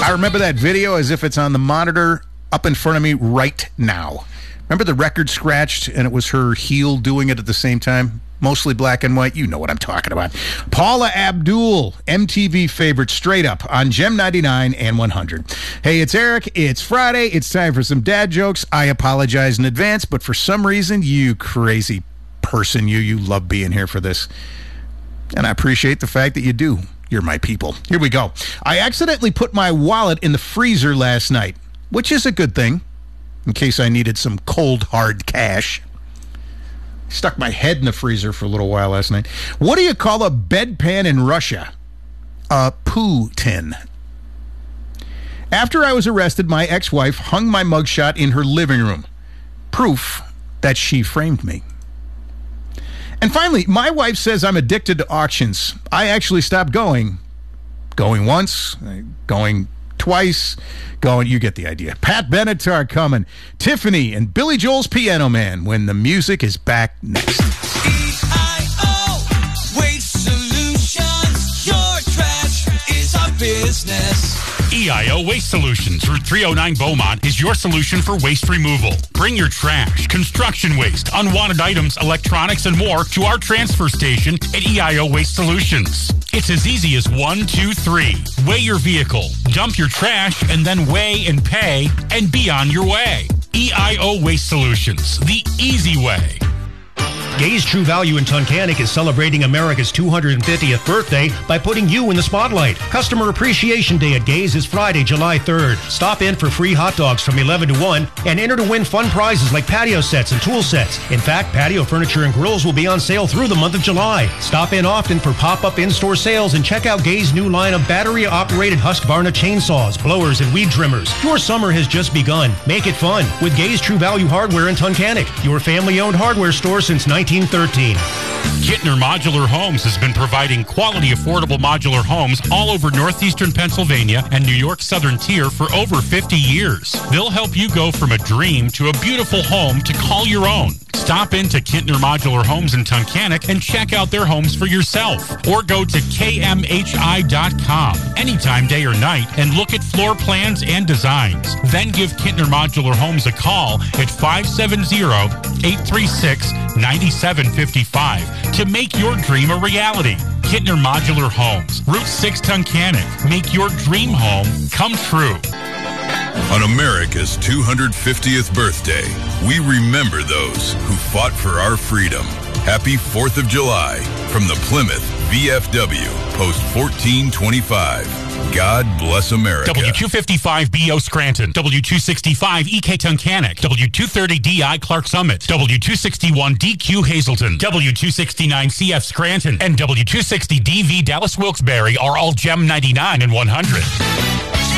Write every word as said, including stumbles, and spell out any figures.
I remember that video as if it's on the monitor up in front of me right now. Remember the record scratched and it was her heel doing it at the same time? Mostly black and white. You know what I'm talking about. Paula Abdul, M T V favorite, straight up on Gem ninety-nine and one hundred. Hey, it's Eric. It's Friday. It's time for some dad jokes. I apologize in advance, but for some reason, you crazy person, you, you love being here for this. And I appreciate the fact that you do. You're my people. Here we go. I accidentally put my wallet in the freezer last night, which is a good thing, in case I needed some cold, hard cash. Stuck my head in the freezer for a little while last night. What do you call a bedpan in Russia? A poo tin. After I was arrested, my ex-wife hung my mugshot in her living room. Proof that she framed me. And finally, my wife says I'm addicted to auctions. I actually stopped going. Going once, going twice, going, you get the idea. Pat Benatar coming. Tiffany and Billy Joel's Piano Man when the music is back next. E I O Waste Solutions. Your trash is our business. E I O Waste Solutions, Route three oh nine Beaumont, is your solution for waste removal. Bring your trash, construction waste, unwanted items, electronics, and more to our transfer station at E I O Waste Solutions. It's as easy as one, two, three. Weigh your vehicle, dump your trash, and then weigh and pay, and be on your way. E I O Waste Solutions, the easy way. Gay's True Value in Tunkhannock is celebrating America's two hundred fiftieth birthday by putting you in the spotlight. Customer Appreciation Day at Gay's is Friday, July third. Stop in for free hot dogs from eleven to one and enter to win fun prizes like patio sets and tool sets. In fact, patio furniture and grills will be on sale through the month of July. Stop in often for pop-up in-store sales and check out Gay's new line of battery-operated Husqvarna chainsaws, blowers, and weed trimmers. Your summer has just begun. Make it fun with Gay's True Value Hardware in Tunkhannock, your family-owned hardware store since nineteen thirteen. Kittner Modular Homes has been providing quality, affordable modular homes all over northeastern Pennsylvania and New York's southern tier for over fifty years. They'll help you go from a dream to a beautiful home to call your own. Stop into Kittner Modular Homes in Tunkhannock and check out their homes for yourself. Or go to K M H I dot com anytime, day or night, and look at floor plans and designs. Then give Kittner Modular Homes a call at five seven zero, eight three six, nine seven five five to make your dream a reality. Kittner Modular Homes, Route six Tunkhannock. Make your dream home come true. On America's two hundred fiftieth birthday, we remember those who fought for our freedom. Happy fourth of July from the Plymouth V F W, Post fourteen twenty-five. God bless America. W two fifty-five B O Scranton, W two sixty-five E K Tunkhannock, W two thirty D I Clark Summit, W two sixty-one D Q Hazleton, W two sixty-nine C F Scranton, and W two sixty D V Dallas Wilkes-Barre are all Gem ninety-nine and one hundred.